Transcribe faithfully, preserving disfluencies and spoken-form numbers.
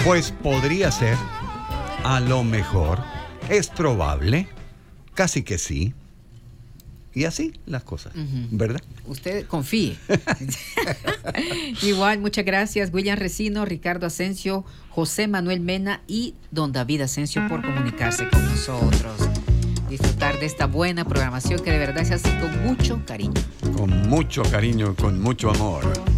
Pues podría ser, a lo mejor, es probable, casi que sí. Y así las cosas, uh-huh. ¿Verdad? Usted confíe. Igual, muchas gracias, William Resino, Ricardo Asensio, José Manuel Mena y don David Asensio por comunicarse con nosotros. Disfrutar de esta buena programación que de verdad se hace con mucho cariño. Con mucho cariño, con mucho amor.